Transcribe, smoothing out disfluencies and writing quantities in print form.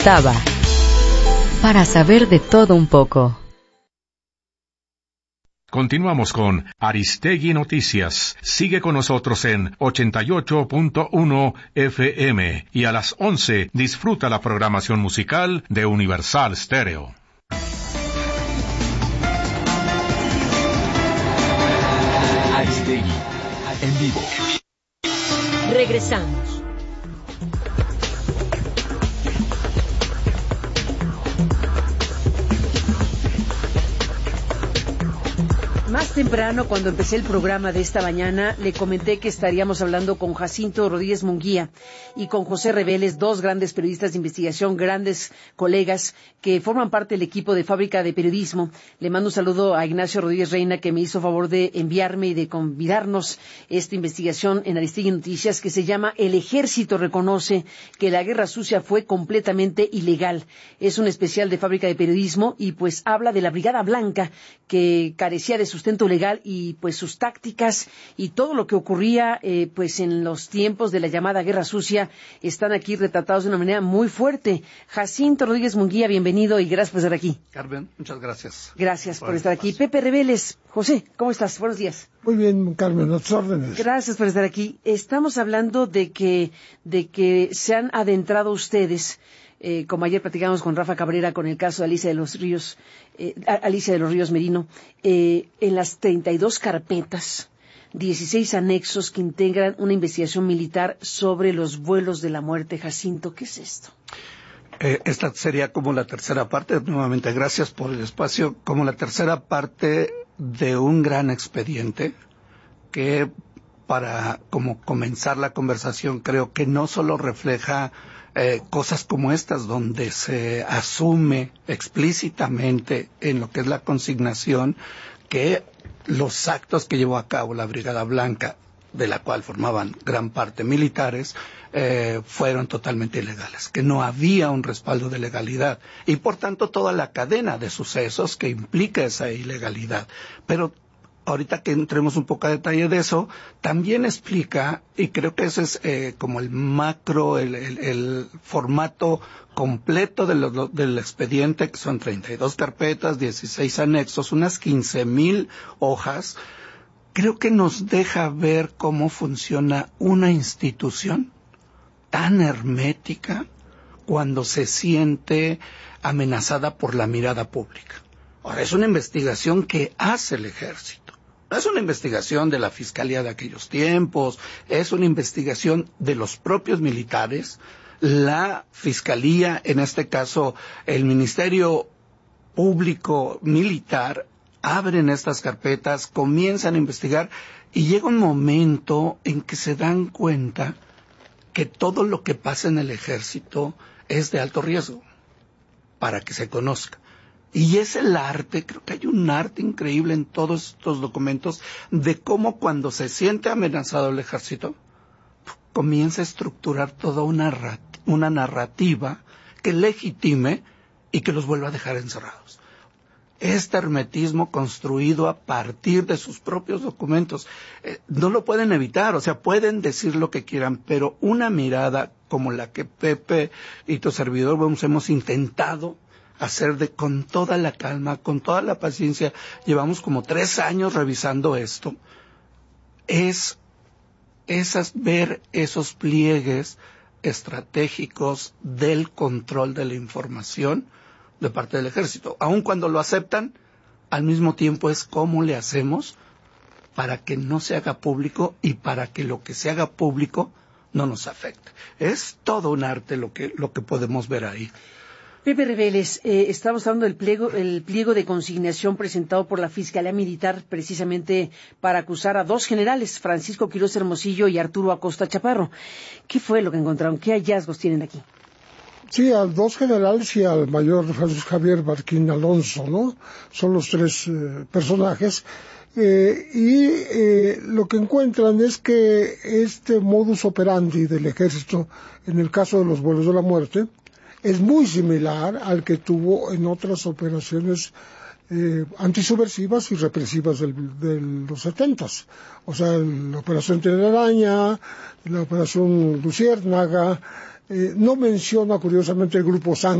Taba, para saber de todo un poco. Continuamos con Aristegui Noticias. Sigue con nosotros en 88.1 FM y a las 11 disfruta la programación musical de Universal Stereo. Aristegui, en vivo. Regresamos. Más temprano, cuando empecé el programa de esta mañana, le comenté que estaríamos hablando con Jacinto Rodríguez Munguía y con José Reveles, dos grandes periodistas de investigación, grandes colegas que forman parte del equipo de Fábrica de Periodismo. Le mando un saludo a Ignacio Rodríguez Reina, que me hizo favor de enviarme y de convidarnos esta investigación en Aristegui Noticias, que se llama El Ejército reconoce que la guerra sucia fue completamente ilegal. Es un especial de Fábrica de Periodismo y pues habla de la Brigada Blanca, que carecía de sustento legal y pues sus tácticas y todo lo que ocurría pues en los tiempos de la llamada Guerra Sucia están aquí retratados de una manera muy fuerte. Jacinto Rodríguez Munguía, bienvenido y gracias por estar aquí. Carmen, muchas gracias. Gracias por estar aquí. Pepe Reveles, José, ¿cómo estás? Buenos días. Muy bien, Carmen, a tus órdenes. Gracias por estar aquí. Estamos hablando de que se han adentrado ustedes, como ayer platicamos con Rafa Cabrera con el caso de Alicia de los Ríos Merino, en las 32 carpetas, 16 anexos que integran una investigación militar sobre los vuelos de la muerte. Jacinto, ¿qué es esto? Esta sería como la tercera parte, nuevamente gracias por el espacio, como la tercera parte de un gran expediente que, para como comenzar la conversación, creo que no solo refleja cosas como estas, donde se asume explícitamente en lo que es la consignación que los actos que llevó a cabo la Brigada Blanca, de la cual formaban gran parte militares, fueron totalmente ilegales, que no había un respaldo de legalidad y por tanto toda la cadena de sucesos que implica esa ilegalidad. Pero ahorita que entremos un poco a detalle de eso, también explica, y creo que ese es como el macro, el formato completo del expediente, que son 32 carpetas, 16 anexos, unas 15,000 hojas. Creo que nos deja ver cómo funciona una institución tan hermética cuando se siente amenazada por la mirada pública. Ahora, es una investigación que hace el ejército. No es una investigación de la Fiscalía de aquellos tiempos, es una investigación de los propios militares, la Fiscalía, en este caso el Ministerio Público Militar, abren estas carpetas, comienzan a investigar y llega un momento en que se dan cuenta que todo lo que pasa en el ejército es de alto riesgo para que se conozca. Y es el arte, creo que hay un arte increíble en todos estos documentos de cómo cuando se siente amenazado el ejército, comienza a estructurar toda una narrativa que legitime y que los vuelva a dejar encerrados. Este hermetismo construido a partir de sus propios documentos, no lo pueden evitar, o sea, pueden decir lo que quieran, pero una mirada como la que Pepe y tu servidor hemos intentado hacer con toda la calma, con toda la paciencia, llevamos como 3 años revisando esto, es ver esos pliegues estratégicos del control de la información de parte del ejército. Aun cuando lo aceptan, al mismo tiempo es cómo le hacemos para que no se haga público y para que lo que se haga público no nos afecte. Es todo un arte lo que podemos ver ahí. Pepe Reveles, estamos hablando del pliego de consignación presentado por la Fiscalía Militar precisamente para acusar a 2 generales, Francisco Quiroz Hermosillo y Arturo Acosta Chaparro. ¿Qué fue lo que encontraron? ¿Qué hallazgos tienen aquí? Sí, a 2 generales y al mayor Francisco Javier Barquín Alonso, ¿no? Son los 3 personajes. Lo que encuentran es que este modus operandi del ejército, en el caso de los vuelos de la muerte, es muy similar al que tuvo en otras operaciones antisubversivas y represivas de los 70s. O sea, la Operación Telaraña, la Operación Luciérnaga. No menciona curiosamente el Grupo Sangre,